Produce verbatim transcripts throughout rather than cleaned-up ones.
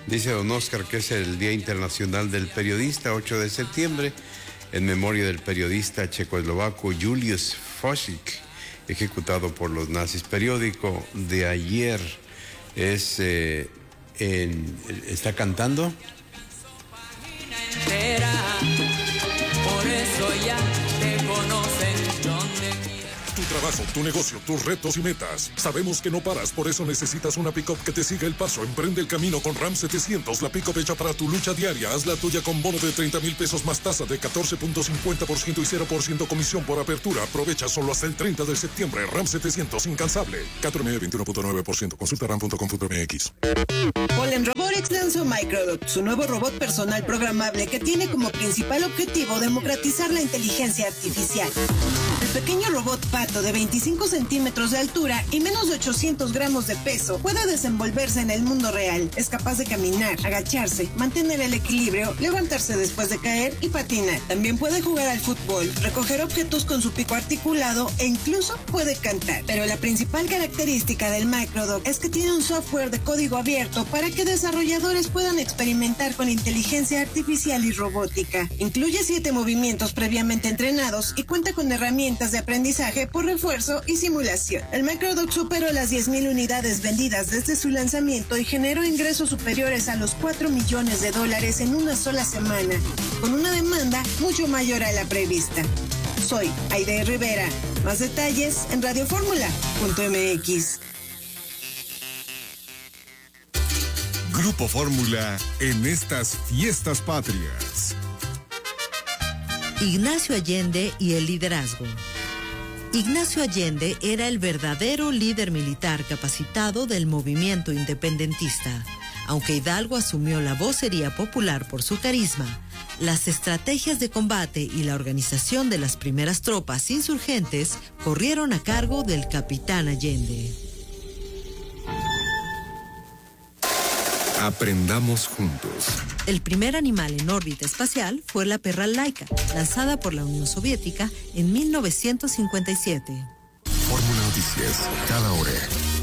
Dice don Oscar que es el Día Internacional del Periodista, ocho de septiembre, en memoria del periodista checoslovaco Julius Fosik, ejecutado por los nazis. Periódico de ayer es, eh, en, está cantando. Por eso ya te conocen donde Tu trabajo, tu negocio, tus retos y metas. Sabemos que no paras, por eso necesitas una pick-up que te siga el paso. Emprende el camino con Ram setecientos, la pick-up hecha para tu lucha diaria. Haz la tuya con bono de treinta mil pesos más tasa de catorce punto cincuenta por ciento y cero por ciento comisión por apertura. Aprovecha solo hasta el treinta de septiembre. Ram setecientos, incansable. cuatro M veintiuno punto nueve por ciento. Consulta ram punto com punto m x. Polen Robotics lanzó Microdot, su nuevo robot personal programable que tiene como principal objetivo democratizar la inteligencia artificial. El pequeño robot pato de veinticinco centímetros de altura y menos de ochocientos gramos de peso puede desenvolverse en el mundo real. Es capaz de caminar, agacharse, mantener el equilibrio, levantarse después de caer y patinar. También puede jugar al fútbol, recoger objetos con su pico articulado e incluso puede cantar. Pero la principal característica del Microdot es que tiene un software de código abierto para que desarrolladores puedan experimentar con inteligencia artificial y robótica. Incluye siete movimientos previamente entrenados y cuenta con herramientas de aprendizaje por refuerzo y simulación. El Microdot superó las diez mil unidades vendidas desde su lanzamiento y generó ingresos superiores a los cuatro millones de dólares en una sola semana, con una demanda mucho mayor a la prevista. Soy Aide Rivera. Más detalles en radio fórmula punto m x. Grupo Fórmula en estas fiestas patrias. Ignacio Allende y el liderazgo. Ignacio Allende era el verdadero líder militar capacitado del movimiento independentista. Aunque Hidalgo asumió la vocería popular por su carisma, las estrategias de combate y la organización de las primeras tropas insurgentes corrieron a cargo del capitán Allende. Aprendamos juntos. El primer animal en órbita espacial fue la perra Laika, lanzada por la Unión Soviética en mil novecientos cincuenta y siete. Fórmula Noticias, cada hora.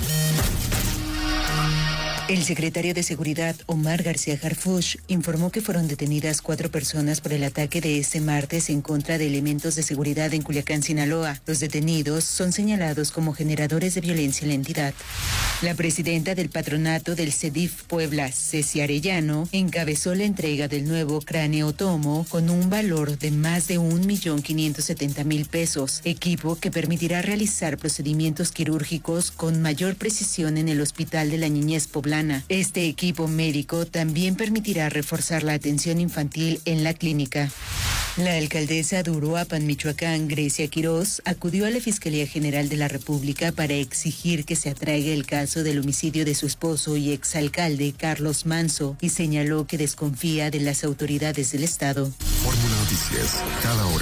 El secretario de Seguridad, Omar García Harfuch, informó que fueron detenidas cuatro personas por el ataque de este martes en contra de elementos de seguridad en Culiacán, Sinaloa. Los detenidos son señalados como generadores de violencia en la entidad. La presidenta del patronato del CEDIF Puebla, Ceci Arellano, encabezó la entrega del nuevo cráneo tomo con un valor de más de un millón quinientos setenta mil pesos, equipo que permitirá realizar procedimientos quirúrgicos con mayor precisión en el Hospital de la Niñez Poblana. Este equipo médico también permitirá reforzar la atención infantil en la clínica. La alcaldesa de Uruapan, Michoacán, Grecia Quirós, acudió a la Fiscalía General de la República para exigir que se atraiga el caso del homicidio de su esposo y exalcalde Carlos Manso y señaló que desconfía de las autoridades del Estado. Fórmula Noticias, cada hora.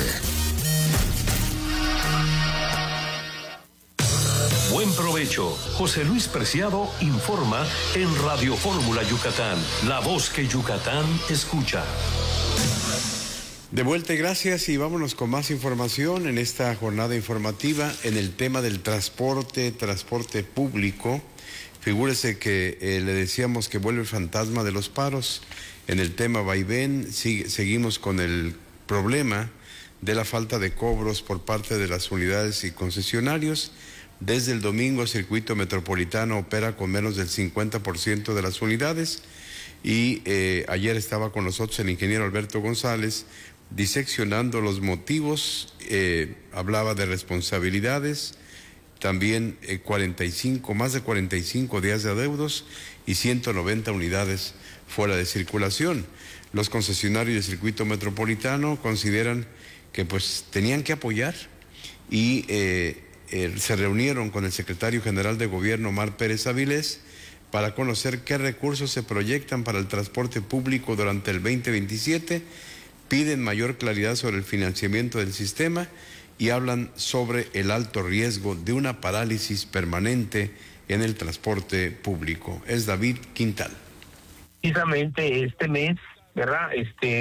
Buen provecho. José Luis Preciado informa en Radio Fórmula Yucatán, la voz que Yucatán escucha. De vuelta y gracias, y vámonos con más información en esta jornada informativa en el tema del transporte, transporte público. Figúrese que eh, le decíamos que vuelve el fantasma de los paros. En el tema vaivén, sigue, seguimos con el problema de la falta de cobros por parte de las unidades y concesionarios. Desde el domingo, el circuito metropolitano opera con menos del cincuenta por ciento de las unidades y eh, ayer estaba con nosotros el ingeniero Alberto González diseccionando los motivos, eh, hablaba de responsabilidades, también eh, cuarenta y cinco, más de cuarenta y cinco días de adeudos y ciento noventa unidades fuera de circulación. Los concesionarios del circuito metropolitano consideran que pues tenían que apoyar y eh, Eh, se reunieron con el secretario general de Gobierno, Omar Pérez Avilés, para conocer qué recursos se proyectan para el transporte público durante el veinte veintisiete, piden mayor claridad sobre el financiamiento del sistema y hablan sobre el alto riesgo de una parálisis permanente en el transporte público. Es David Quintal. Precisamente este mes, ¿verdad? Este,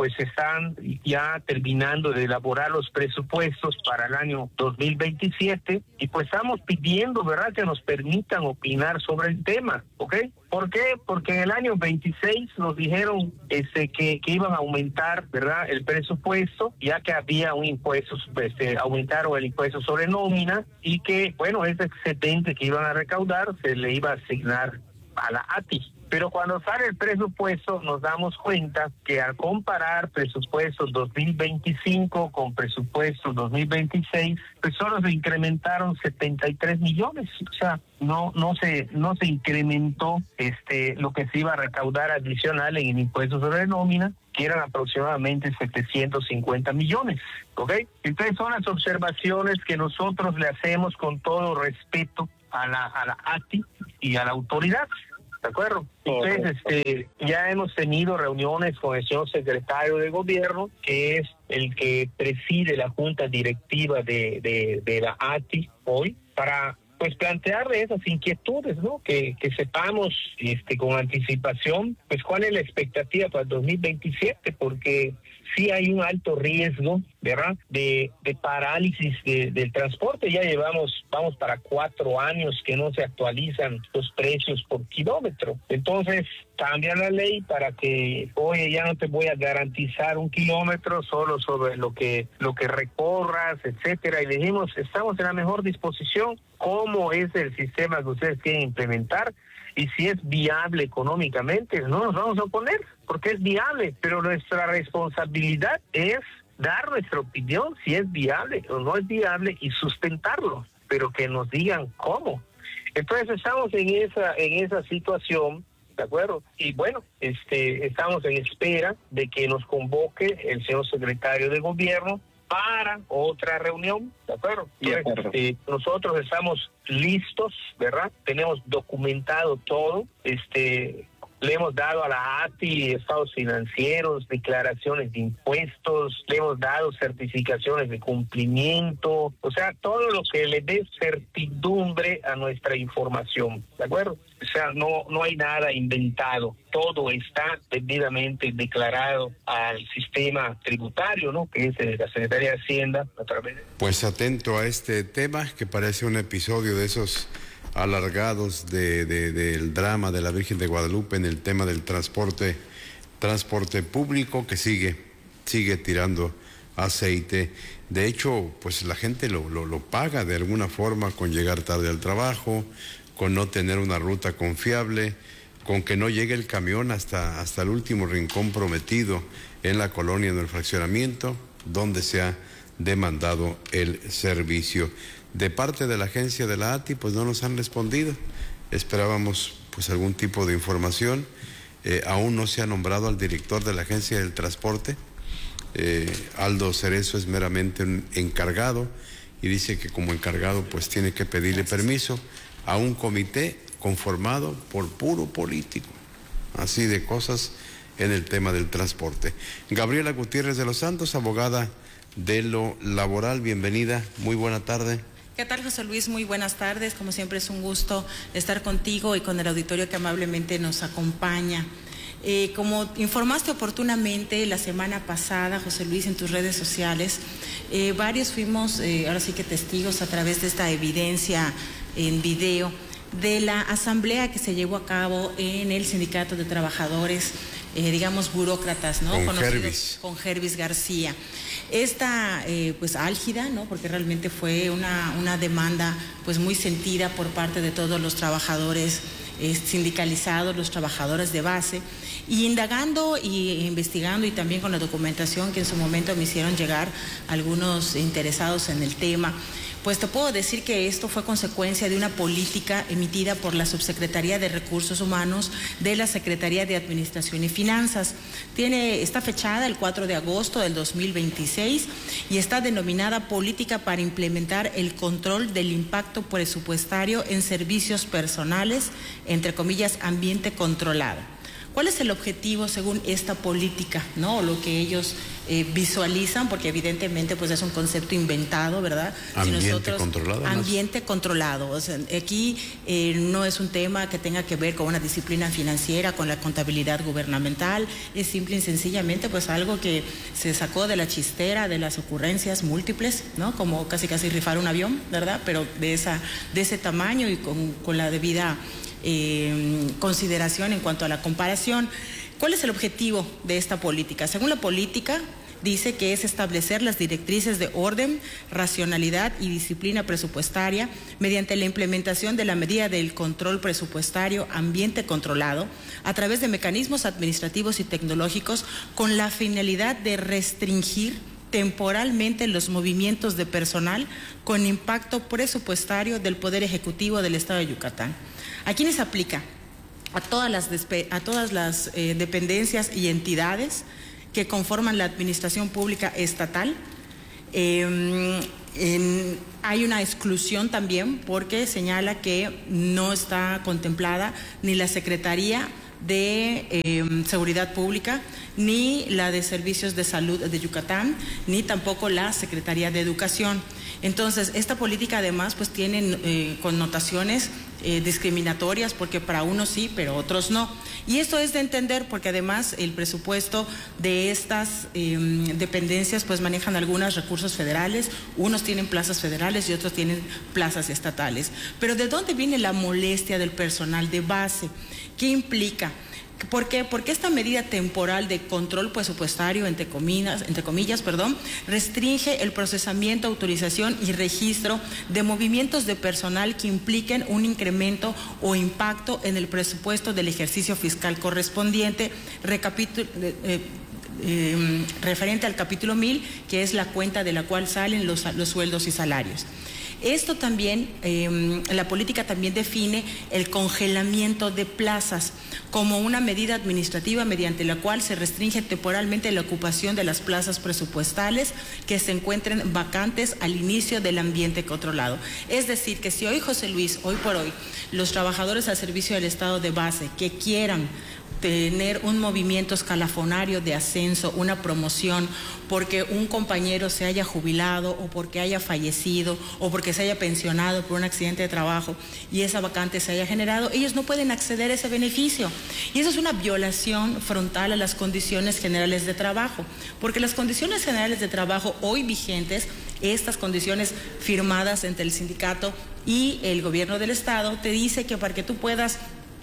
pues están ya terminando de elaborar los presupuestos para el año dos mil veintisiete y pues estamos pidiendo, ¿verdad?, que nos permitan opinar sobre el tema, ¿ok? ¿Por qué? Porque en el año veintiséis nos dijeron este, que, que iban a aumentar, ¿verdad?, el presupuesto, ya que había un impuesto, este, aumentaron el impuesto sobre nómina y que, bueno, ese excedente que iban a recaudar se le iba a asignar a la A T I. Pero cuando sale el presupuesto nos damos cuenta que al comparar presupuestos dos mil veinticinco con presupuestos dos mil veintiséis, pues solo se incrementaron setenta y tres millones. O sea, no no se no se incrementó este lo que se iba a recaudar adicional en el impuesto sobre nómina, que eran aproximadamente setecientos cincuenta millones, ¿ok? Entonces son las observaciones que nosotros le hacemos con todo respeto a la, a la A T I y a la autoridad. ¿De acuerdo? Entonces, este, ya hemos tenido reuniones con el señor secretario de gobierno, que es el que preside la junta directiva de, de, de la A T I hoy, para pues plantearle esas inquietudes, ¿no? Que, que sepamos este, con anticipación, pues cuál es la expectativa para el dos mil veintisiete, porque sí hay un alto riesgo, ¿verdad?, de, de parálisis de, del transporte. Ya llevamos, vamos para cuatro años que no se actualizan los precios por kilómetro. Entonces, cambian la ley para que, oye, ya no te voy a garantizar un kilómetro solo sobre lo que, lo que recorras, etcétera. Y dijimos, estamos en la mejor disposición. ¿Cómo es el sistema que ustedes quieren implementar? Y si es viable económicamente, no nos vamos a oponer, porque es viable, pero nuestra responsabilidad es dar nuestra opinión si es viable o no es viable y sustentarlo, pero que nos digan cómo. Entonces estamos en esa en esa situación, ¿de acuerdo? Y bueno, este estamos en espera de que nos convoque el señor secretario de gobierno para otra reunión, ¿de acuerdo? Entonces, eh, nosotros estamos listos, ¿verdad? Tenemos documentado todo, este, le hemos dado a la A T I estados financieros, declaraciones de impuestos, le hemos dado certificaciones de cumplimiento, o sea, todo lo que le dé certidumbre a nuestra información, ¿de acuerdo? O sea, no, no hay nada inventado, todo está debidamente declarado al sistema tributario, ¿no?, que es la Secretaría de Hacienda a través de... Pues atento a este tema, que parece un episodio de esos alargados de, de, del drama de la Virgen de Guadalupe en el tema del transporte, transporte público, que sigue, sigue tirando aceite. De hecho, pues la gente lo, lo, lo paga de alguna forma con llegar tarde al trabajo, con no tener una ruta confiable, con que no llegue el camión hasta, hasta el último rincón prometido en la colonia, en el fraccionamiento, donde se ha demandado el servicio. De parte de la agencia de la A T I, pues no nos han respondido. Esperábamos pues algún tipo de información. Eh, aún no se ha nombrado al director de la agencia del transporte. Eh, Aldo Cerezo es meramente un encargado y dice que como encargado pues tiene que pedirle permiso a un comité conformado por puro político. Así de cosas en el tema del transporte. Gabriela Gutiérrez de los Santos, abogada de lo laboral, bienvenida, muy buena tarde. ¿Qué tal, José Luis? Muy buenas tardes. Como siempre es un gusto estar contigo y con el auditorio que amablemente nos acompaña. Eh, como informaste oportunamente la semana pasada, José Luis, en tus redes sociales, eh, varios fuimos, eh, ahora sí que testigos a través de esta evidencia en video de la asamblea que se llevó a cabo en el Sindicato de Trabajadores, eh, digamos, burócratas, ¿no? Con Gervis. Con Gervis García. Esta, eh, pues, álgida, ¿no? Porque realmente fue una, una demanda, pues, muy sentida por parte de todos los trabajadores eh, sindicalizados, los trabajadores de base, y indagando y investigando y también con la documentación que en su momento me hicieron llegar algunos interesados en el tema, pues te puedo decir que esto fue consecuencia de una política emitida por la Subsecretaría de Recursos Humanos de la Secretaría de Administración y Finanzas. Tiene, está fechada el cuatro de agosto del dos mil veintiséis y está denominada Política para implementar el control del impacto presupuestario en servicios personales, entre comillas, ambiente controlado. ¿Cuál es el objetivo según esta política, ¿no? O lo que ellos eh, visualizan, porque evidentemente pues es un concepto inventado, ¿verdad? Ambiente si nosotros, controlado. Ambiente más. controlado. O sea, aquí eh, no es un tema que tenga que ver con una disciplina financiera, con la contabilidad gubernamental, es simple y sencillamente pues algo que se sacó de la chistera, de las ocurrencias múltiples, ¿no? Como casi casi rifar un avión, ¿verdad? Pero de, esa, de ese tamaño y con, con la debida eh, consideración en cuanto a la comparación. ¿Cuál es el objetivo de esta política? Según la política, dice que es establecer las directrices de orden, racionalidad y disciplina presupuestaria mediante la implementación de la medida del control presupuestario ambiente controlado a través de mecanismos administrativos y tecnológicos con la finalidad de restringir temporalmente los movimientos de personal con impacto presupuestario del Poder Ejecutivo del Estado de Yucatán. ¿A quiénes aplica? A todas las, a todas las eh, dependencias y entidades que conforman la administración pública estatal. Eh, en, hay una exclusión también porque señala que no está contemplada ni la Secretaría de eh, Seguridad Pública, ni la de Servicios de Salud de Yucatán, ni tampoco la Secretaría de Educación. Entonces, esta política además pues tiene eh, connotaciones eh, discriminatorias porque para unos sí, pero otros no. Y esto es de entender porque además el presupuesto de estas eh, dependencias pues manejan algunos recursos federales, unos tienen plazas federales y otros tienen plazas estatales. Pero ¿de dónde viene la molestia del personal de base? ¿Qué implica? ¿Por qué? Porque esta medida temporal de control presupuestario, entre comillas, entre comillas, perdón, restringe el procesamiento, autorización y registro de movimientos de personal que impliquen un incremento o impacto en el presupuesto del ejercicio fiscal correspondiente, recapitul eh, eh, referente al capítulo mil, que es la cuenta de la cual salen los, los sueldos y salarios. Esto también, eh, la política también define el congelamiento de plazas como una medida administrativa mediante la cual se restringe temporalmente la ocupación de las plazas presupuestales que se encuentren vacantes al inicio del ambiente controlado. Es decir, que si hoy, José Luis, hoy por hoy, los trabajadores al servicio del Estado de base que quieran tener un movimiento escalafonario de ascenso, una promoción, porque un compañero se haya jubilado o porque haya fallecido o porque se haya pensionado por un accidente de trabajo y esa vacante se haya generado, ellos no pueden acceder a ese beneficio. Y eso es una violación frontal a las condiciones generales de trabajo, porque las condiciones generales de trabajo hoy vigentes, estas condiciones firmadas entre el sindicato y el gobierno del Estado, te dice que para que tú puedas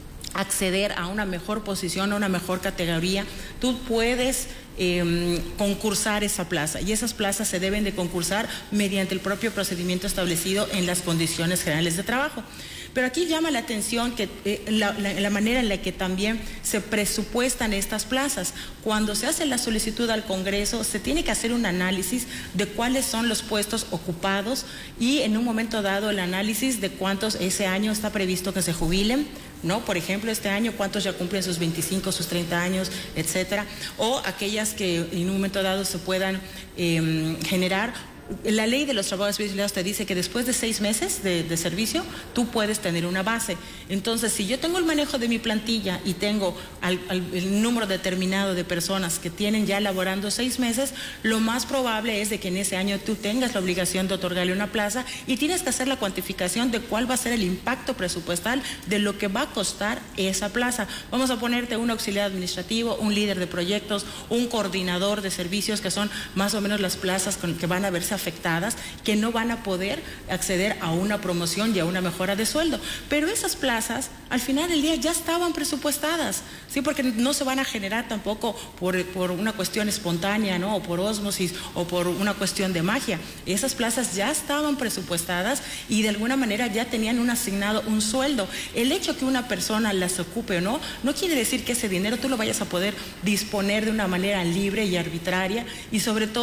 acceder a una mejor posición, a una mejor categoría, tú puedes eh, concursar esa plaza y esas plazas se deben de concursar mediante el propio procedimiento establecido en las condiciones generales de trabajo. Pero aquí llama la atención que eh, la, la, la manera en la que también se presupuestan estas plazas. Cuando se hace la solicitud al Congreso, se tiene que hacer un análisis de cuáles son los puestos ocupados y en un momento dado el análisis de cuántos ese año está previsto que se jubilen, ¿no? Por ejemplo, este año, cuántos ya cumplen sus veinticinco, sus treinta años, etcétera, o aquellas que en un momento dado se puedan eh, generar. La ley de los trabajadores jubilados te dice que después de seis meses de, de servicio, tú puedes tener una base. Entonces, si yo tengo el manejo de mi plantilla y tengo al, al, el número determinado de personas que tienen ya laborando seis meses, lo más probable es de que en ese año tú tengas la obligación de otorgarle una plaza y tienes que hacer la cuantificación de cuál va a ser el impacto presupuestal de lo que va a costar esa plaza. Vamos a ponerte un auxiliar administrativo, un líder de proyectos, un coordinador de servicios, que son más o menos las plazas con que van a verse afectadas, que no van a poder acceder a una promoción y a una mejora de sueldo. Pero esas plazas, al final del día, ya estaban presupuestadas, ¿sí? Porque no se van a generar tampoco por, por una cuestión espontánea, ¿no? O por ósmosis o por una cuestión de magia. Esas plazas ya estaban presupuestadas y de alguna manera ya tenían un asignado un sueldo. El hecho que una persona las ocupe o no, no quiere decir que ese dinero tú lo vayas a poder disponer de una manera libre y arbitraria, y sobre todo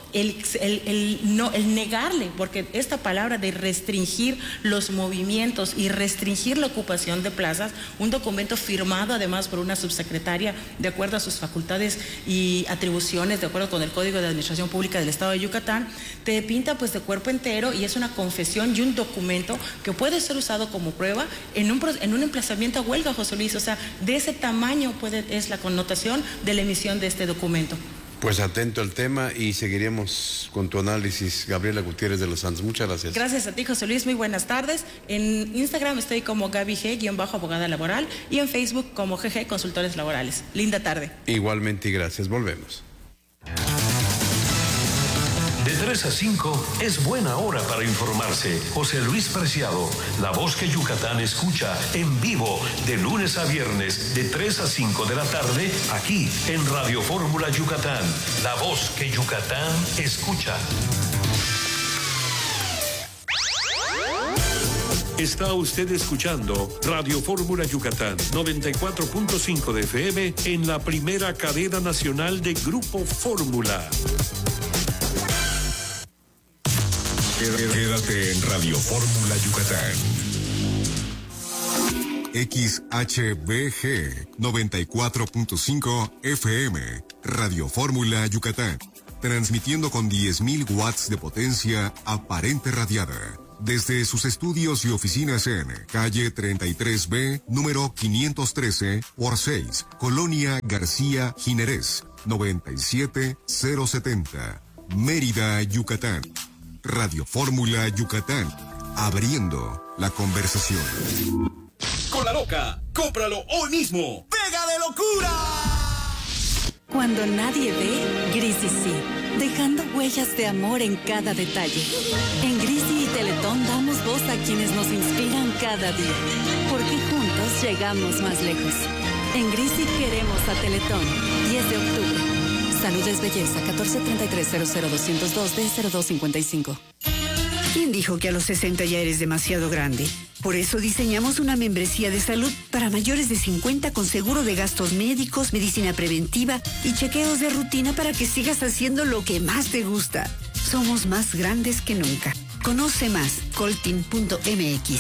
el, el, el, no, el negarle, porque esta palabra de restringir los movimientos y restringir la ocupación de plazas, un documento firmado además por una subsecretaria de acuerdo a sus facultades y atribuciones, de acuerdo con el Código de Administración Pública del Estado de Yucatán, te pinta pues de cuerpo entero y es una confesión y un documento que puede ser usado como prueba en un, en un emplazamiento a huelga, José Luis. O sea, de ese tamaño puede, es la connotación de la emisión de este documento. Pues atento al tema y seguiremos con tu análisis, Gabriela Gutiérrez de los Santos. Muchas gracias. Gracias a ti, José Luis. Muy buenas tardes. En Instagram estoy como Gaby G, abogada laboral, y en Facebook como G G Consultores Laborales. Linda tarde. Igualmente y gracias. Volvemos. De tres a cinco es buena hora para informarse. José Luis Preciado, la voz que Yucatán escucha en vivo de lunes a viernes de tres a cinco de la tarde aquí en Radio Fórmula Yucatán. La voz que Yucatán escucha. Está usted escuchando Radio Fórmula Yucatán noventa y cuatro punto cinco de F M en la primera cadena nacional de Grupo Fórmula. Quédate en Radio Fórmula Yucatán. X H B G noventa y cuatro punto cinco F M, Radio Fórmula Yucatán, transmitiendo con diez mil watts de potencia aparente radiada. Desde sus estudios y oficinas en calle treinta y tres B, número quinientos trece por seis, Colonia García Jiménez, noventa y siete mil setenta, Mérida, Yucatán. Radio Fórmula Yucatán, abriendo la conversación. Con la loca, cómpralo hoy mismo. ¡Pega de locura! Cuando nadie ve, Grisi sí, dejando huellas de amor en cada detalle. En Grisi y Teletón damos voz a quienes nos inspiran cada día, porque juntos llegamos más lejos. En Grisi queremos a Teletón. diez de octubre. Salud es belleza, catorce treinta y tres cero cero doscientos dos D cero dos cincuenta y cinco. ¿Quién dijo que a los sesenta ya eres demasiado grande? Por eso diseñamos una membresía de salud para mayores de cincuenta con seguro de gastos médicos, medicina preventiva y chequeos de rutina para que sigas haciendo lo que más te gusta. Somos más grandes que nunca. Conoce más, coltin punto m x.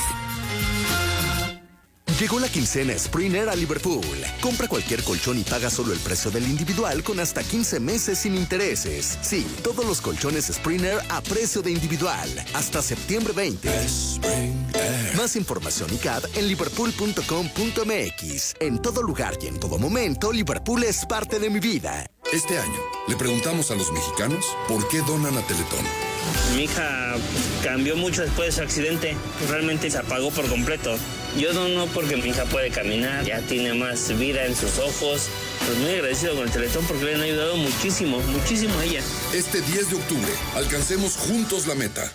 Llegó la quincena Springer a Liverpool. Compra cualquier colchón y paga solo el precio del individual con hasta quince meses sin intereses. Sí, todos los colchones Springer a precio de individual. Hasta septiembre veinte. Más información y C A D en liverpool punto com punto m x. En todo lugar y en todo momento, Liverpool es parte de mi vida. Este año, le preguntamos a los mexicanos por qué donan a Teletón. Mi hija cambió mucho después de su accidente. Realmente se apagó por completo. Yo dono porque mi hija puede caminar, ya tiene más vida en sus ojos. Pues muy agradecido con el Teletón porque le han ayudado muchísimo, muchísimo a ella. Este diez de octubre, alcancemos juntos la meta.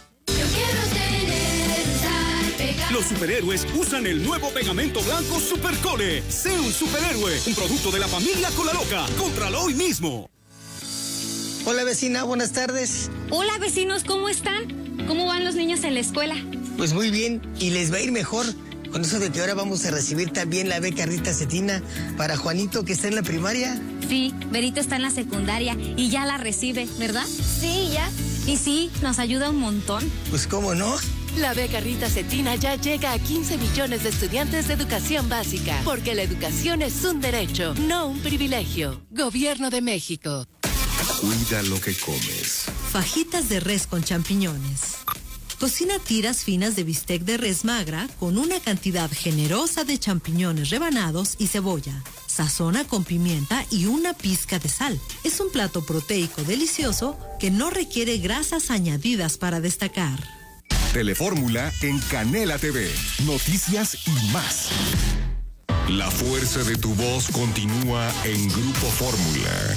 Los superhéroes usan el nuevo pegamento blanco Supercole. Sé un superhéroe, un producto de la familia Colaloca. Cómpralo hoy mismo. Hola vecina, buenas tardes. Hola vecinos, ¿cómo están? ¿Cómo van los niños en la escuela? Pues muy bien, y les va a ir mejor. Con eso de que ahora vamos a recibir también la beca Rita Cetina para Juanito, que está en la primaria. Sí, Berito está en la secundaria y ya la recibe, ¿verdad? Sí, ya. Y sí, nos ayuda un montón. Pues cómo no. La beca Rita Cetina ya llega a quince millones de estudiantes de educación básica, porque la educación es un derecho, no un privilegio. Gobierno de México. Cuida lo que comes. Fajitas de res con champiñones. Cocina tiras finas de bistec de res magra con una cantidad generosa de champiñones rebanados y cebolla. Sazona con pimienta y una pizca de sal. Es un plato proteico delicioso que no requiere grasas añadidas para destacar. Telefórmula en Canela T V. Noticias y más. La fuerza de tu voz continúa en Grupo Fórmula.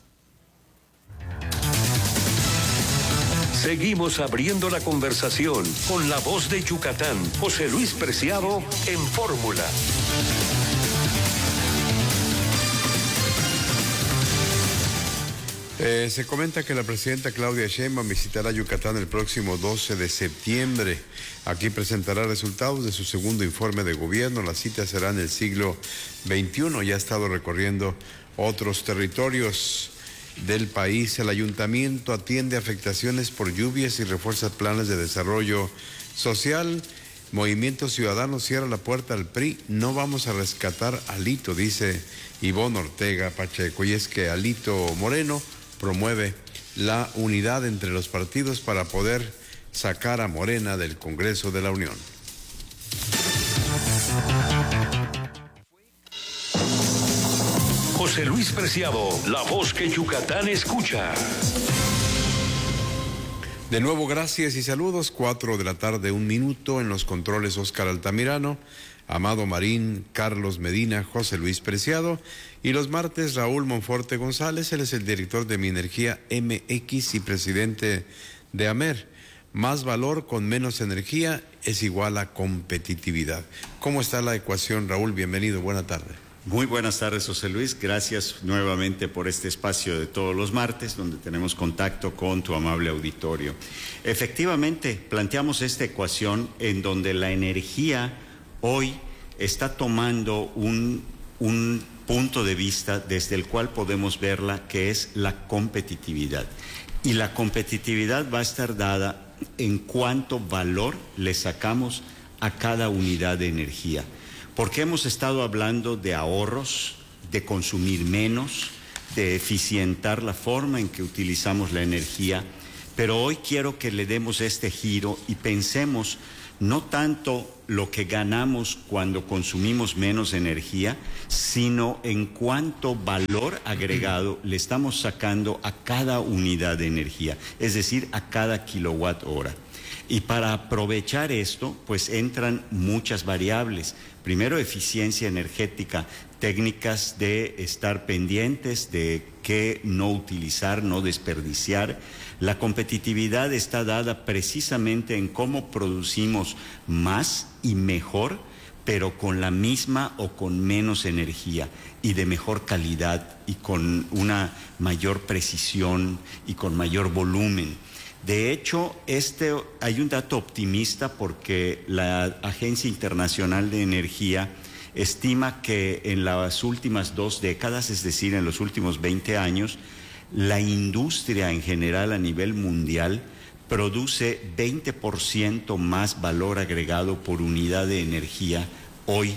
Seguimos abriendo la conversación con la voz de Yucatán, José Luis Preciado en Fórmula. Eh, se comenta que la presidenta Claudia Sheinbaum visitará Yucatán el próximo doce de septiembre. Aquí presentará resultados de su segundo informe de gobierno. La cita será en el siglo veintiuno. Ya ha estado recorriendo otros territorios. del país. El ayuntamiento atiende afectaciones por lluvias y refuerza planes de desarrollo social. Movimiento Ciudadano cierra la puerta al P R I. No vamos a rescatar a Alito, dice Ivonne Ortega Pacheco. Y es que Alito Moreno promueve la unidad entre los partidos para poder sacar a Morena del Congreso de la Unión. José Luis Preciado, la voz que Yucatán escucha. De nuevo, gracias y saludos. Cuatro de la tarde, un minuto. En los controles, Oscar Altamirano, Amado Marín, Carlos Medina, José Luis Preciado. Y los martes, Raúl Monforte González. Él es el director de Mi Energía M X y presidente de AMER. Más valor con menos energía es igual a competitividad. ¿Cómo está la ecuación, Raúl? Bienvenido, buena tarde. Muy buenas tardes, José Luis. Gracias nuevamente por este espacio de todos los martes, donde tenemos contacto con tu amable auditorio. Efectivamente, planteamos esta ecuación en donde la energía hoy está tomando un, un punto de vista desde el cual podemos verla, que es la competitividad. Y la competitividad va a estar dada en cuánto valor le sacamos a cada unidad de energía. Porque hemos estado hablando de ahorros, de consumir menos, de eficientar la forma en que utilizamos la energía, pero hoy quiero que le demos este giro y pensemos no tanto lo que ganamos cuando consumimos menos energía, sino en cuánto valor agregado le estamos sacando a cada unidad de energía, es decir, a cada kilowatt hora. Y para aprovechar esto, pues entran muchas variables. Primero, eficiencia energética, técnicas de estar pendientes de qué no utilizar, no desperdiciar. La competitividad está dada precisamente en cómo producimos más y mejor, pero con la misma o con menos energía y de mejor calidad y con una mayor precisión y con mayor volumen. De hecho, este, hay un dato optimista porque la Agencia Internacional de Energía estima que en las últimas dos décadas, es decir, en los últimos veinte años, la industria en general a nivel mundial produce veinte por ciento más valor agregado por unidad de energía hoy,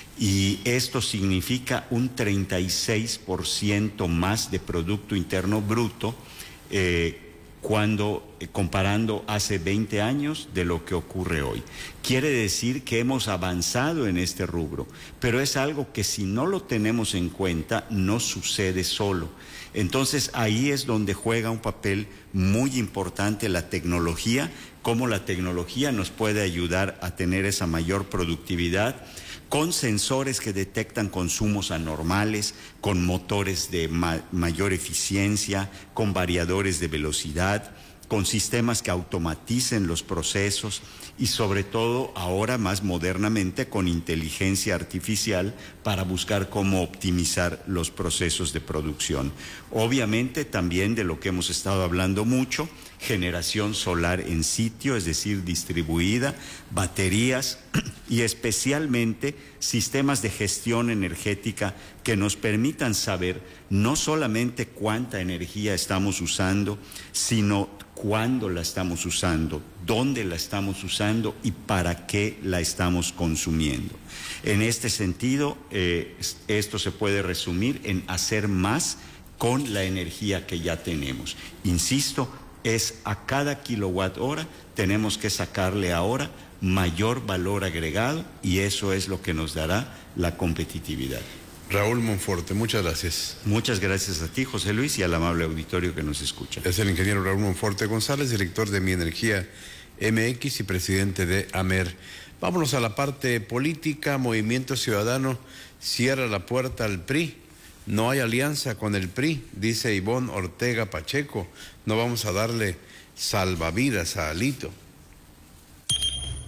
y esto significa un treinta y seis por ciento más de Producto Interno Bruto, eh, cuando eh, comparando hace veinte años de lo que ocurre hoy. Quiere decir que hemos avanzado en este rubro, pero es algo que si no lo tenemos en cuenta no sucede solo. Entonces ahí es donde juega un papel muy importante la tecnología, cómo la tecnología nos puede ayudar a tener esa mayor productividad, con sensores que detectan consumos anormales, con motores de ma- mayor eficiencia, con variadores de velocidad, con sistemas que automaticen los procesos y sobre todo ahora más modernamente con inteligencia artificial para buscar cómo optimizar los procesos de producción. Obviamente también de lo que hemos estado hablando mucho, generación solar en sitio, es decir, distribuida, baterías y especialmente sistemas de gestión energética que nos permitan saber no solamente cuánta energía estamos usando, sino cuándo la estamos usando, dónde la estamos usando y para qué la estamos consumiendo. En este sentido, eh, esto se puede resumir en hacer más con la energía que ya tenemos. Insisto, es a cada kilowatt hora tenemos que sacarle ahora mayor valor agregado y eso es lo que nos dará la competitividad. Raúl Monforte, muchas gracias. Muchas gracias a ti, José Luis, y al amable auditorio que nos escucha. Es el ingeniero Raúl Monforte González, director de Mi Energía M X y presidente de AMER. Vámonos a la parte política. Movimiento Ciudadano cierra la puerta al P R I. No hay alianza con el P R I, dice Ivonne Ortega Pacheco. No vamos a darle salvavidas a Alito.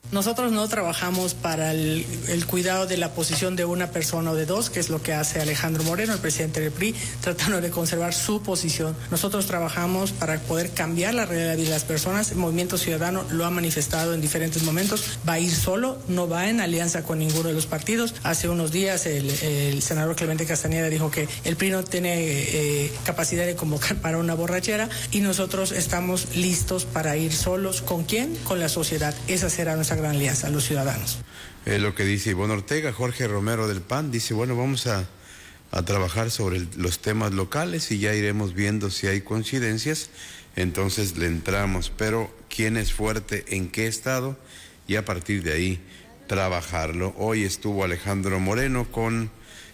Nosotros no trabajamos para el, el cuidado de la posición de una persona o de dos, que es lo que hace Alejandro Moreno, el presidente del P R I, tratando de conservar su posición. Nosotros trabajamos para poder cambiar la realidad de las personas. El Movimiento Ciudadano lo ha manifestado en diferentes momentos. Va a ir solo, no va en alianza con ninguno de los partidos. Hace unos días el, el senador Clemente Castañeda dijo que el P R I no tiene eh, capacidad de convocar para una borrachera y nosotros estamos listos para ir solos. ¿Con quién? Con la sociedad. Esa será nuestra gran alianza, a los ciudadanos. Es lo que dice Ivonne Ortega. Jorge Romero del P A N dice, bueno, vamos a, a trabajar sobre el, los temas locales y ya iremos viendo si hay coincidencias, entonces le entramos, pero quién es fuerte en qué estado y a partir de ahí trabajarlo. Hoy estuvo Alejandro Moreno con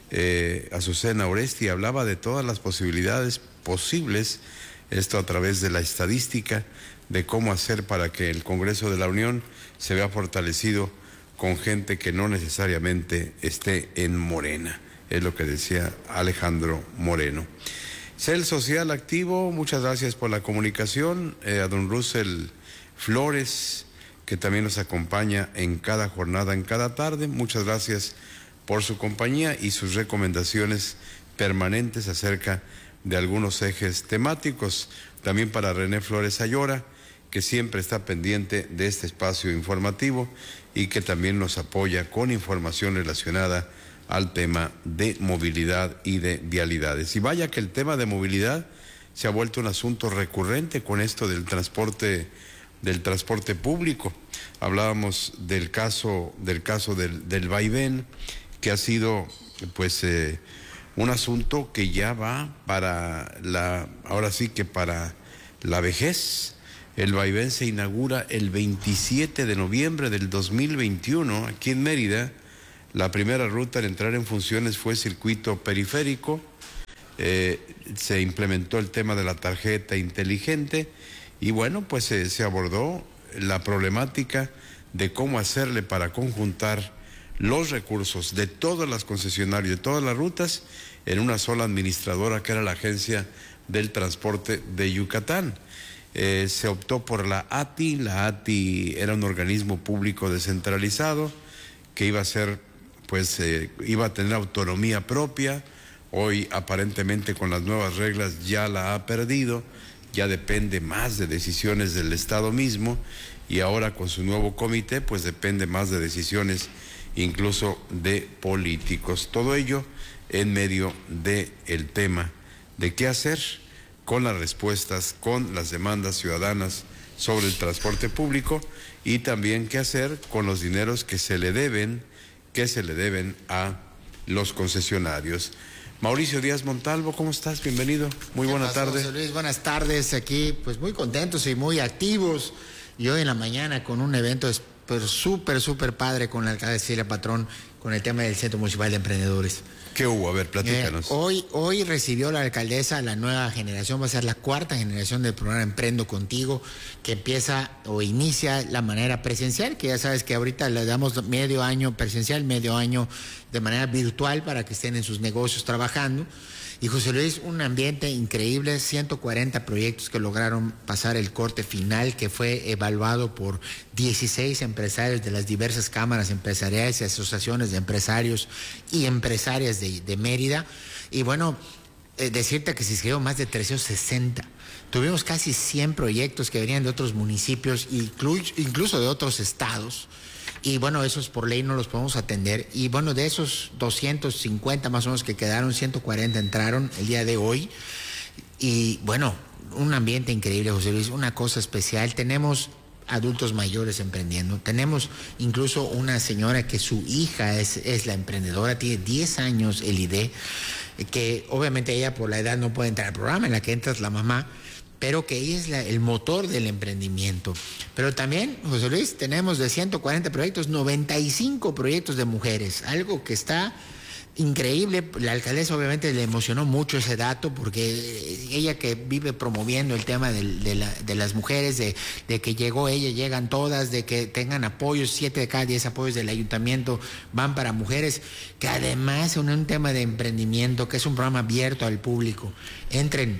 eh, Azucena Oresti, hablaba de todas las posibilidades posibles, esto a través de la estadística, de cómo hacer para que el Congreso de la Unión se vea fortalecido con gente que no necesariamente esté en Morena. Es lo que decía Alejandro Moreno. Cel Social Activo, muchas gracias por la comunicación. Eh, a don Russell Flores, que también nos acompaña en cada jornada, en cada tarde. Muchas gracias por su compañía y sus recomendaciones permanentes acerca de algunos ejes temáticos. También para René Flores Ayora, que siempre está pendiente de este espacio informativo y que también nos apoya con información relacionada al tema de movilidad y de vialidades. Y vaya que el tema de movilidad se ha vuelto un asunto recurrente con esto del transporte, del transporte público. Hablábamos del caso, del caso del, del vaivén, que ha sido pues eh, un asunto que ya va para la, ahora sí que para la vejez. El vaivén se inaugura el veintisiete de noviembre del dos mil veintiuno aquí en Mérida. La primera ruta en entrar en funciones fue circuito periférico. Eh, se implementó el tema de la tarjeta inteligente y bueno, pues eh, se abordó la problemática de cómo hacerle para conjuntar los recursos de todas las concesionarias, de todas las rutas, en una sola administradora que era la Agencia del Transporte de Yucatán. Eh, se optó por la A T I, la A T I era un organismo público descentralizado que iba a ser, pues, eh, iba a tener autonomía propia. Hoy aparentemente con las nuevas reglas ya la ha perdido, ya depende más de decisiones del Estado mismo y ahora con su nuevo comité pues depende más de decisiones incluso de políticos. Todo ello en medio del tema de qué hacer con las respuestas, con las demandas ciudadanas sobre el transporte público y también qué hacer con los dineros que se le deben, que se le deben a los concesionarios. Mauricio Díaz Montalvo, ¿cómo estás? Bienvenido, muy buena pasó, tarde. José Luis, buenas tardes, aquí pues muy contentos y muy activos y hoy en la mañana con un evento súper, súper padre con la alcaldesa Cecilia Patrón con el tema del Centro Municipal de Emprendedores. ¿Qué hubo? A ver, platícanos. Eh, hoy, hoy recibió la alcaldesa la nueva generación, va a ser la cuarta generación del programa Emprendo Contigo, que empieza o inicia la manera presencial, que ya sabes que ahorita le damos medio año presencial, medio año de manera virtual para que estén en sus negocios trabajando. Y José Luis, un ambiente increíble, ciento cuarenta proyectos que lograron pasar el corte final, que fue evaluado por dieciséis empresarios de las diversas cámaras empresariales y asociaciones de empresarios y empresarias de, de Mérida. Y bueno, eh, decirte que se inscribieron más de trescientos sesenta. Tuvimos casi cien proyectos que venían de otros municipios, incluso, incluso de otros estados. Y bueno, esos por ley no los podemos atender. Y bueno, de esos doscientos cincuenta más o menos que quedaron, ciento cuarenta entraron el día de hoy. Y bueno, un ambiente increíble, José Luis, una cosa especial. Tenemos adultos mayores emprendiendo. Tenemos incluso una señora que su hija es, es la emprendedora, tiene diez años, Elide, que obviamente ella por la edad no puede entrar al programa, en la que entra es la mamá, pero que ella es la, el motor del emprendimiento. Pero también, José Luis, tenemos de ciento cuarenta proyectos, noventa y cinco proyectos de mujeres, algo que está increíble. La alcaldesa obviamente le emocionó mucho ese dato, porque ella que vive promoviendo el tema de, de, la, de las mujeres, de, de que llegó ella, llegan todas, de que tengan apoyos, siete de cada diez apoyos del ayuntamiento van para mujeres, que además es un tema de emprendimiento, que es un programa abierto al público. Entren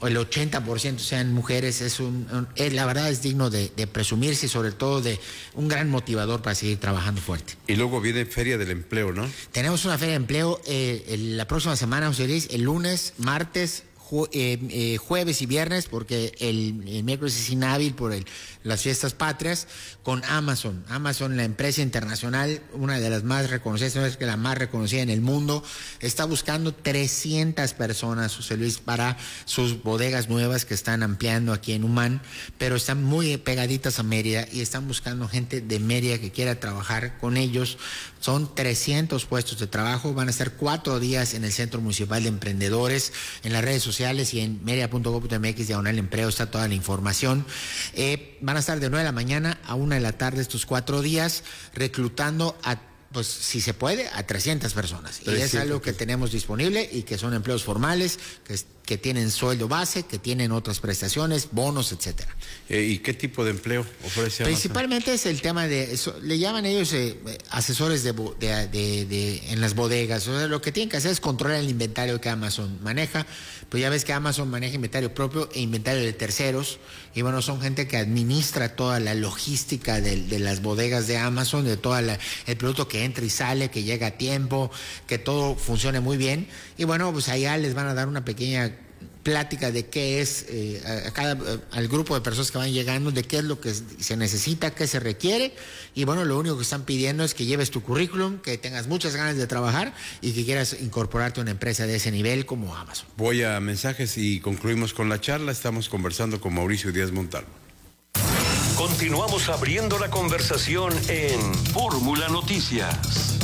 el ochenta por ciento sean mujeres, es un, un es, la verdad es digno de, de presumirse y sobre todo de un gran motivador para seguir trabajando fuerte. Y luego viene Feria del Empleo, ¿no? Tenemos una feria de empleo eh, el, la próxima semana, José Luis, el lunes, martes, ju, eh, eh, jueves y viernes, porque el, el miércoles es inhábil por el, las fiestas patrias, con Amazon. Amazon, la empresa internacional, una de las más reconocidas, no es que la más reconocida en el mundo, está buscando trescientas personas, José Luis, para sus bodegas nuevas que están ampliando aquí en Humán, pero están muy pegaditas a Mérida y están buscando gente de Mérida que quiera trabajar con ellos. Son trescientos puestos de trabajo, van a estar cuatro días en el Centro Municipal de Emprendedores, en las redes sociales y en mérida punto gob punto mx diagonal empleo está toda la información. Eh, van a estar de nueve de la mañana a una de la tarde estos cuatro días, reclutando a, pues si se puede, a trescientas personas. Y es algo que tenemos disponible y que son empleos formales, que, que tienen sueldo base, que tienen otras prestaciones, bonos, etcétera. Eh, ¿Y qué tipo de empleo ofrece Amazon? Principalmente es el tema de, eso, le llaman ellos eh, asesores de, de, de, de, en las bodegas. O sea, lo que tienen que hacer es controlar el inventario que Amazon maneja. Pues ya ves que Amazon maneja inventario propio e inventario de terceros. Y bueno, son gente que administra toda la logística de, de las bodegas de Amazon, de todo el producto que entra y sale, que llega a tiempo, que todo funcione muy bien. Y bueno, pues allá les van a dar una pequeña plática de qué es, eh, a cada, al grupo de personas que van llegando, de qué es lo que se necesita, qué se requiere. Y bueno, lo único que están pidiendo es que lleves tu currículum, que tengas muchas ganas de trabajar y que quieras incorporarte a una empresa de ese nivel como Amazon. Voy a mensajes y concluimos con la charla. Estamos conversando con Mauricio Díaz Montalvo. Continuamos abriendo la conversación en Fórmula Noticias.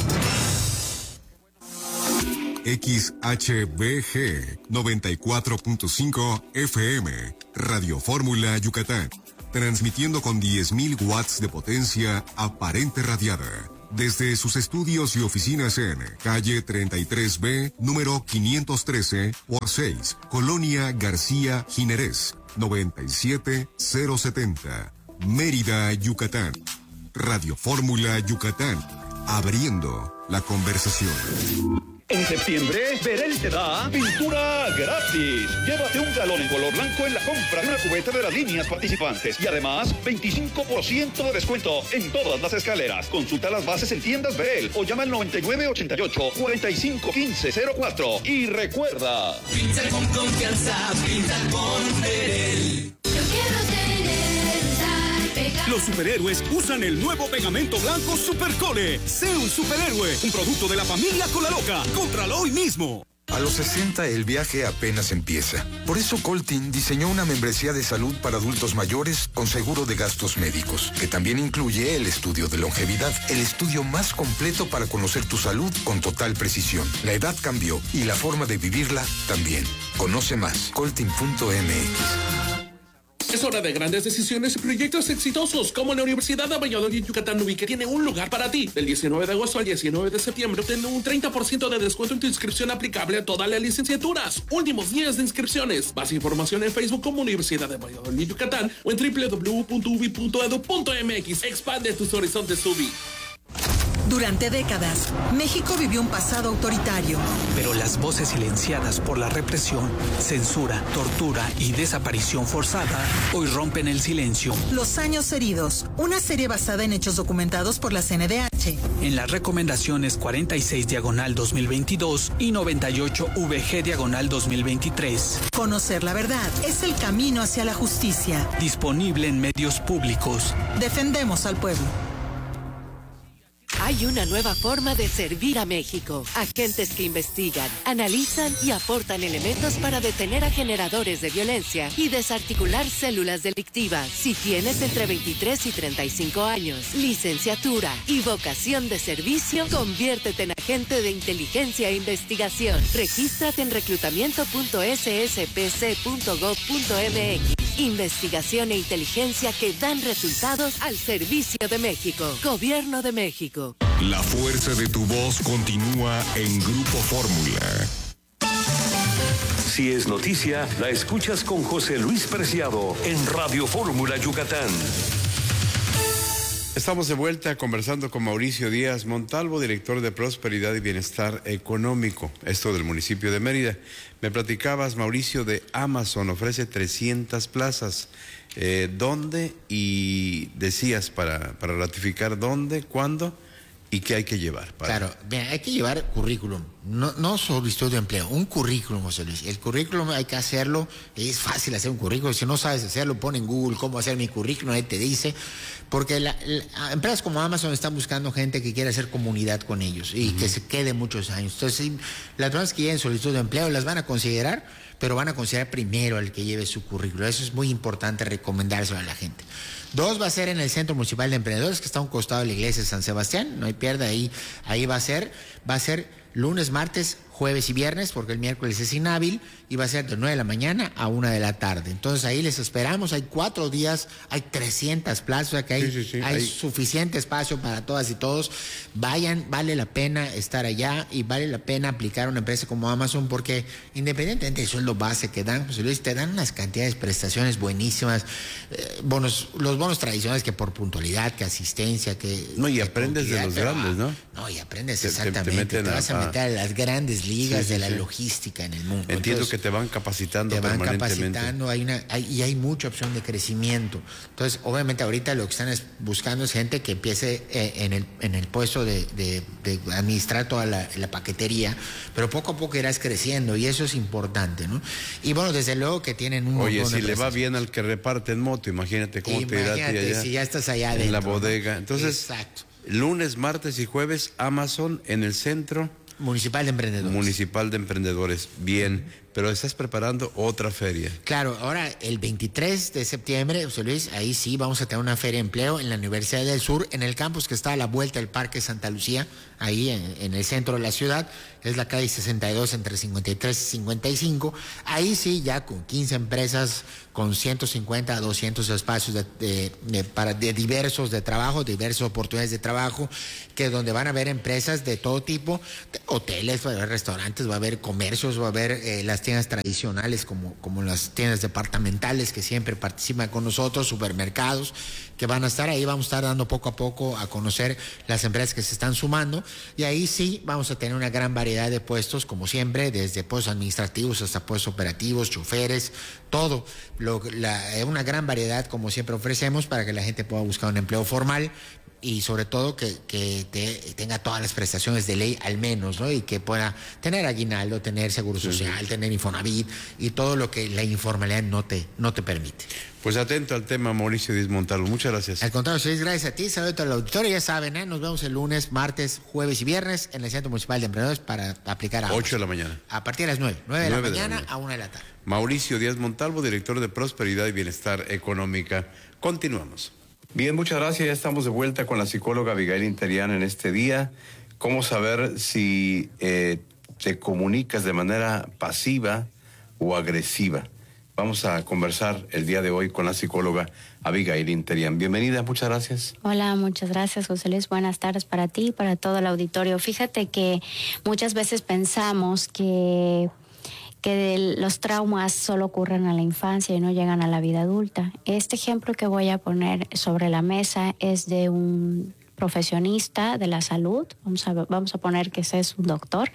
X H B G noventa y cuatro punto cinco F M, Radio Fórmula Yucatán, transmitiendo con diez mil watts de potencia aparente radiada. Desde sus estudios y oficinas en calle treinta y tres B, número quinientos trece, o seis, Colonia García Jiménez, noventa y siete mil setenta, Mérida, Yucatán. Radio Fórmula Yucatán, abriendo la conversación. En septiembre, Verel te da pintura gratis. Llévate un galón en color blanco en la compra de una cubeta de las líneas participantes. Y además, veinticinco por ciento de descuento en todas las escaleras. Consulta las bases en tiendas Verel o llama al noventa y nueve ochenta y ocho cuarenta y cinco quince cero cuatro. Y recuerda... Pinta con confianza, pinta con Verel. Yo quiero tener tal pegado. Los superhéroes usan el nuevo pegamento blanco Supercole. Sé un superhéroe, un producto de la familia Colaloca. Cómpralo hoy mismo. A los sesenta el viaje apenas empieza. Por eso Coltin diseñó una membresía de salud para adultos mayores con seguro de gastos médicos, que también incluye el estudio de longevidad, el estudio más completo para conocer tu salud con total precisión. La edad cambió y la forma de vivirla también. Conoce más, coltin punto m x. Es hora de grandes decisiones y proyectos exitosos, como la Universidad de Valladolid Yucatán Nubí, que tiene un lugar para ti. Del diecinueve de agosto al diecinueve de septiembre, obtén un treinta por ciento de descuento en tu inscripción aplicable a todas las licenciaturas. Últimos días de inscripciones. Más información en Facebook como Universidad de Valladolid Yucatán o en doble u doble u doble u punto u b i punto edu punto m x. Expande tus horizontes, U B I. Durante décadas, México vivió un pasado autoritario. Pero las voces silenciadas por la represión, censura, tortura y desaparición forzada hoy rompen el silencio. Los años heridos, una serie basada en hechos documentados por la C N D H. En las recomendaciones cuarenta y seis diagonal dos mil veintidós y noventa y ocho V G diagonal dos mil veintitrés. Conocer la verdad es el camino hacia la justicia. Disponible en medios públicos. Defendemos al pueblo. Hay una nueva forma de servir a México. Agentes que investigan, analizan y aportan elementos para detener a generadores de violencia y desarticular células delictivas. Si tienes entre veintitrés y treinta y cinco años, licenciatura y vocación de servicio, conviértete en agente de inteligencia e investigación. Regístrate en reclutamiento punto s s p c punto gob punto m x. Investigación e inteligencia que dan resultados al servicio de México. Gobierno de México. La fuerza de tu voz continúa en Grupo Fórmula. Si es noticia, la escuchas con José Luis Preciado en Radio Fórmula Yucatán. Estamos de vuelta conversando con Mauricio Díaz Montalvo, director de Prosperidad y Bienestar Económico, esto del municipio de Mérida. Me platicabas, Mauricio, de Amazon, ofrece trescientas plazas. Eh, ¿Dónde? Y decías para, para ratificar dónde, cuándo y qué hay que llevar. Para... Claro, bien, hay que llevar currículum, no, no solicitud de empleo, un currículum, José Luis. El currículum hay que hacerlo, es fácil hacer un currículum, si no sabes hacerlo, pon en Google cómo hacer mi currículum, ahí te dice, porque la, la, empresas como Amazon están buscando gente que quiera hacer comunidad con ellos y uh-huh. que se quede muchos años. Entonces, si las personas que lleven solicitud de empleo las van a considerar, pero van a considerar primero al que lleve su currículum. Eso es muy importante recomendárselo a la gente. Dos, va a ser en el Centro Municipal de Emprendedores, que está a un costado de la iglesia de San Sebastián, no hay pierde, ahí, ahí va a ser, va a ser lunes, martes, jueves y viernes, porque el miércoles es inhábil, y va a ser de nueve de la mañana a una de la tarde. Entonces ahí les esperamos, hay cuatro días, hay trescientas plazas, o sea que hay, sí, sí, sí, hay ahí. suficiente espacio para todas y todos. Vayan, vale la pena estar allá y vale la pena aplicar a una empresa como Amazon, porque independientemente del sueldo base que dan, José Luis, te dan unas cantidades de prestaciones buenísimas, eh, bonos, los bonos tradicionales que por puntualidad, que asistencia, que... No, y aprendes de los grandes, ¿no? No, y aprendes te, exactamente, te, te, te vas a, a meter a las grandes ligas sí, sí, de la sí. logística en el mundo. Entiendo Entonces, que te van capacitando te van permanentemente. capacitando, hay una, hay, y hay mucha opción de crecimiento. Entonces, obviamente ahorita lo que están es buscando es gente que empiece eh, en, el, en el puesto de, de, de administrar toda la, la paquetería, pero poco a poco irás creciendo y eso es importante, ¿no? Y bueno, desde luego que tienen un Oye, montón si de le va bien al que reparte en moto, imagínate cómo imagínate te irá a ti allá. si ya estás allá en adentro, la bodega. ¿no? Entonces, exacto. Lunes, martes y jueves, Amazon en el Centro Municipal de Emprendedores. Municipal de Emprendedores. Bien, pero estás preparando otra feria. Claro, ahora el veintitrés de septiembre, José Luis, ahí sí vamos a tener una feria de empleo en la Universidad del Sur, en el campus que está a la vuelta del Parque Santa Lucía, ahí en, en el centro de la ciudad, es la calle sesenta y dos entre cincuenta y tres y cincuenta y cinco. Ahí sí, ya con quince empresas, con ciento cincuenta a doscientos espacios de, de, de, para, de diversos de trabajo, diversas oportunidades de trabajo, que donde van a haber empresas de todo tipo, de hoteles, va a haber restaurantes, va a haber comercios, va a haber eh, las tiendas tradicionales como, como las tiendas departamentales que siempre participan con nosotros, supermercados que van a estar ahí, vamos a estar dando poco a poco a conocer las empresas que se están sumando y ahí sí vamos a tener una gran variedad de puestos como siempre, desde puestos administrativos hasta puestos operativos, choferes, todo, lo, la, una gran variedad como siempre ofrecemos para que la gente pueda buscar un empleo formal y sobre todo que, que te, tenga todas las prestaciones de ley al menos, ¿no? Y que pueda tener aguinaldo, tener seguro social, sí, sí. tener Infonavit y todo lo que la informalidad no te, no te permite. Pues atento al tema, Mauricio Díaz Montalvo. Muchas gracias. Al contrario, Luis, gracias a ti. Saludos al auditorio. Ya saben, ¿eh? Nos vemos el lunes, martes, jueves y viernes en el Centro Municipal de Emprendedores para aplicar a ocho de la mañana. A partir de las nueve. nueve de la mañana a una de la tarde. Mauricio Díaz Montalvo, director de Prosperidad y Bienestar Económica. Continuamos. Bien, muchas gracias. Ya estamos de vuelta con la psicóloga Abigail Interian en este día. ¿Cómo saber si eh, te comunicas de manera pasiva o agresiva? Vamos a conversar el día de hoy con la psicóloga Abigail Interian. Bienvenida, muchas gracias. Hola, muchas gracias, José Luis. Buenas tardes para ti y para todo el auditorio. Fíjate que muchas veces pensamos que... que los traumas solo ocurren a la infancia y no llegan a la vida adulta. Este ejemplo que voy a poner sobre la mesa es de un profesionista de la salud, vamos a, vamos a poner que ese es un doctor,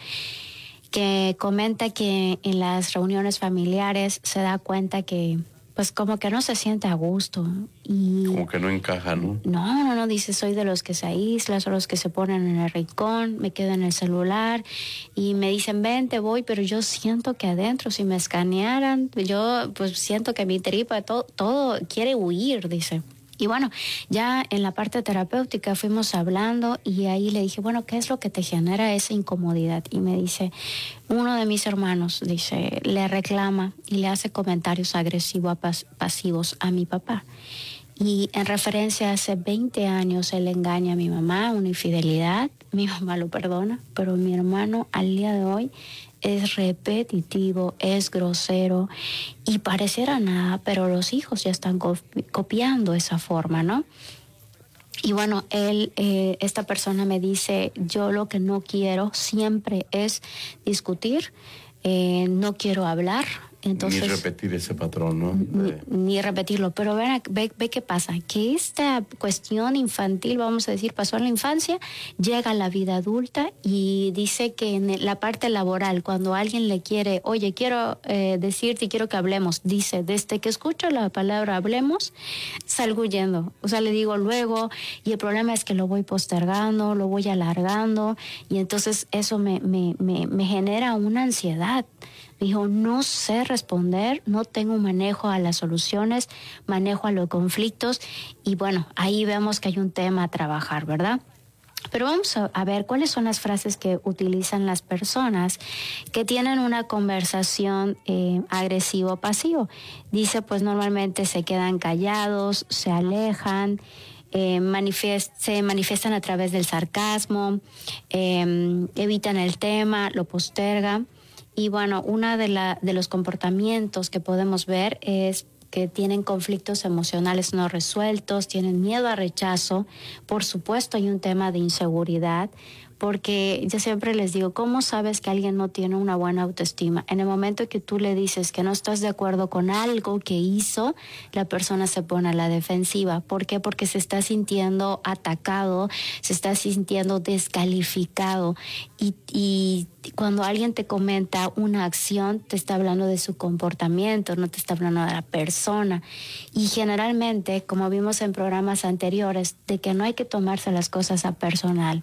que comenta que en las reuniones familiares se da cuenta que pues como que no se siente a gusto. Y como que no encaja, ¿no? No, no, no, dice, soy de los que se aíslan, son los que se ponen en el rincón, me quedo en el celular y me dicen, ven, te voy, pero yo siento que adentro, si me escanearan, yo pues siento que mi tripa, todo, todo quiere huir, dice. Y bueno, ya en la parte terapéutica fuimos hablando y ahí le dije, bueno, ¿qué es lo que te genera esa incomodidad? Y me dice, uno de mis hermanos, dice, le reclama y le hace comentarios agresivos, pasivos a mi papá. Y en referencia a hace veinte años él engaña a mi mamá, una infidelidad, mi mamá lo perdona, pero mi hermano al día de hoy es repetitivo, es grosero y pareciera nada, pero los hijos ya están copiando esa forma, ¿no? Y bueno, él, eh, esta persona me dice, yo lo que no quiero siempre es discutir, eh, no quiero hablar, Entonces, ni repetir ese patrón, ¿no? Ni, ni repetirlo, pero ve, ve, ve qué pasa, que esta cuestión infantil, vamos a decir, pasó en la infancia, llega a la vida adulta y dice que en la parte laboral, cuando alguien le quiere, oye, quiero eh, decirte y quiero que hablemos, dice, desde que escucho la palabra hablemos, salgo huyendo, o sea, le digo luego, y el problema es que lo voy postergando, lo voy alargando, y entonces eso me, me, me, me genera una ansiedad. Dijo, no sé responder, no tengo un manejo a las soluciones, manejo a los conflictos, y bueno, ahí vemos que hay un tema a trabajar, ¿verdad? Pero vamos a, a ver cuáles son las frases que utilizan las personas que tienen una conversación eh, agresivo-pasivo. Dice, pues normalmente se quedan callados, se alejan, eh, manifiest- se manifiestan a través del sarcasmo, eh, evitan el tema, lo postergan. Y bueno, uno de, la, de los comportamientos que podemos ver es que tienen conflictos emocionales no resueltos, tienen miedo a rechazo. Por supuesto, hay un tema de inseguridad, porque yo siempre les digo, ¿cómo sabes que alguien no tiene una buena autoestima? En el momento que tú le dices que no estás de acuerdo con algo que hizo, la persona se pone a la defensiva. ¿Por qué? Porque se está sintiendo atacado, se está sintiendo descalificado. Y, y cuando alguien te comenta una acción, te está hablando de su comportamiento, no te está hablando de la persona. Y generalmente, como vimos en programas anteriores, de que no hay que tomarse las cosas a personal.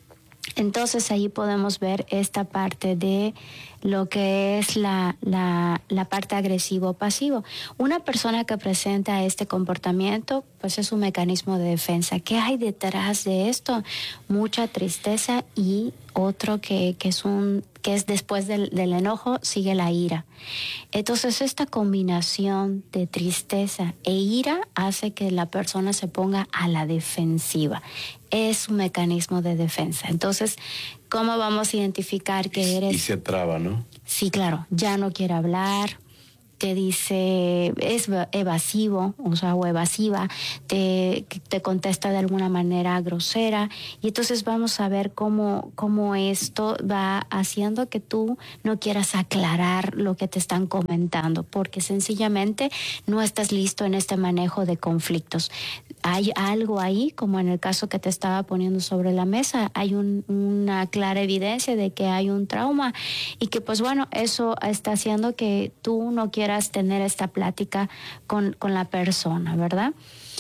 Entonces ahí podemos ver esta parte de lo que es la, la, la parte agresivo-pasivo. Una persona que presenta este comportamiento, pues es un mecanismo de defensa. ¿Qué hay detrás de esto? Mucha tristeza y otro que, que es un que es después del, del enojo, sigue la ira. Entonces esta combinación de tristeza e ira hace que la persona se ponga a la defensiva. Es un mecanismo de defensa. Entonces, ¿cómo vamos a identificar que eres? Y se traba, ¿no? Sí, claro, ya no quiere hablar, te dice, es evasivo, o sea, o evasiva, te, te contesta de alguna manera grosera, y entonces vamos a ver cómo, cómo esto va haciendo que tú no quieras aclarar lo que te están comentando, porque sencillamente no estás listo en este manejo de conflictos. Hay algo ahí, como en el caso que te estaba poniendo sobre la mesa, hay un, una clara evidencia de que hay un trauma, y que pues bueno, eso está haciendo que tú no quieras tener esta plática con, con la persona, ¿verdad?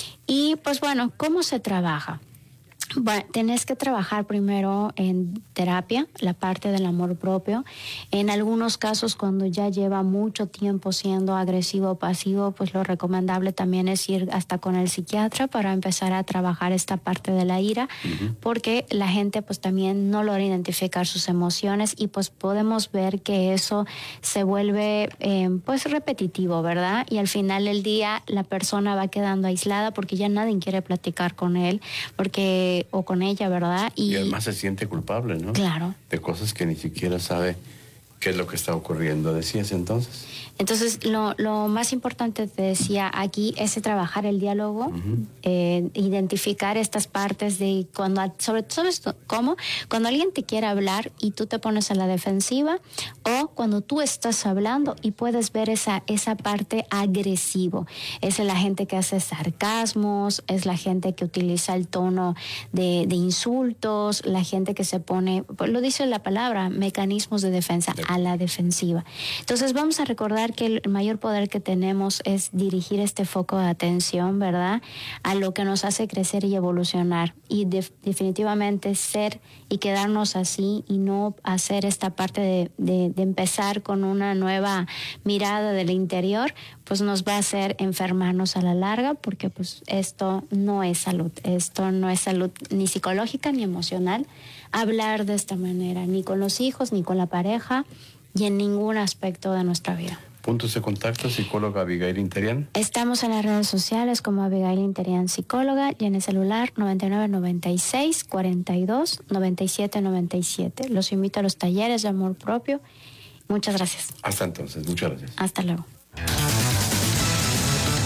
Y pues bueno, ¿cómo se trabaja? Bueno, tenés que trabajar primero en terapia, la parte del amor propio. En algunos casos, cuando ya lleva mucho tiempo siendo agresivo o pasivo, pues lo recomendable también es ir hasta con el psiquiatra para empezar a trabajar esta parte de la ira, uh-huh. porque la gente pues también no logra identificar sus emociones, y pues podemos ver que eso se vuelve eh, pues repetitivo, ¿verdad? Y al final del día la persona va quedando aislada porque ya nadie quiere platicar con él, porque o con ella, ¿verdad? Y, y además se siente culpable, ¿no? Claro. De cosas que ni siquiera sabe qué es lo que está ocurriendo, decías entonces. Entonces, lo, lo más importante, te decía, aquí es trabajar el diálogo, uh-huh. eh, identificar estas partes de cuando, sobre todo, ¿sabes cómo? Cuando alguien te quiere hablar y tú te pones a la defensiva, o cuando tú estás hablando y puedes ver esa, esa parte agresivo. Es la gente que hace sarcasmos, es la gente que utiliza el tono de, de insultos, la gente que se pone, pues lo dice la palabra, mecanismos de defensa, a la defensiva. Entonces, vamos a recordar que el mayor poder que tenemos es dirigir este foco de atención, ¿verdad?, a lo que nos hace crecer y evolucionar, y de, definitivamente ser y quedarnos así, y no hacer esta parte de, de, de empezar con una nueva mirada del interior, pues nos va a hacer enfermarnos a la larga, porque pues esto no es salud, esto no es salud ni psicológica ni emocional, hablar de esta manera, ni con los hijos, ni con la pareja, y en ningún aspecto de nuestra vida. Puntos de contacto, psicóloga Abigail Interian. Estamos en las redes sociales como Abigail Interian Psicóloga, y en el celular noventa y nueve noventa y seis cuarenta y dos noventa y siete noventa y siete. Los invito a los talleres de amor propio. Muchas gracias. Hasta entonces, muchas gracias. Hasta luego. De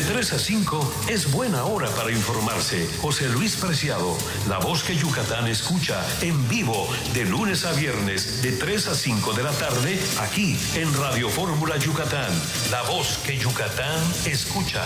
tres a cinco es buena hora para informarse. José Luis Preciado, la voz que Yucatán escucha en vivo de lunes a viernes de tres a cinco de la tarde aquí en Radio Fórmula Yucatán. La voz que Yucatán escucha.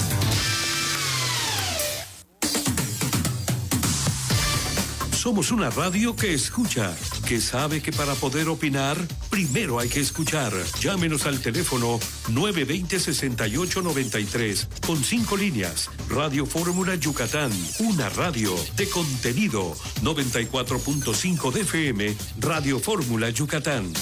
Somos una radio que escucha, que sabe que para poder opinar, primero hay que escuchar. Llámenos al teléfono nueve dos cero, seis ocho nueve tres, con cinco líneas. Radio Fórmula Yucatán, una radio de contenido. noventa y cuatro punto cinco de F M, Radio Fórmula Yucatán.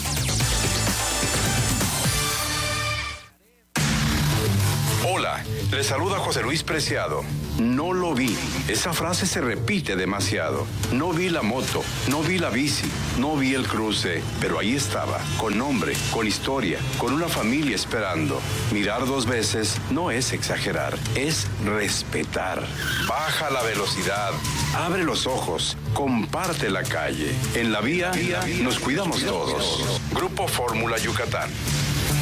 Hola, le saluda José Luis Preciado. No lo vi. Esa frase se repite demasiado. No vi la moto, no vi la bici, no vi el cruce, pero ahí estaba, con nombre, con historia, con una familia esperando. Mirar dos veces no es exagerar, es respetar. Baja la velocidad, abre los ojos, comparte la calle. En la vía, nos cuidamos todos. Grupo Fórmula Yucatán.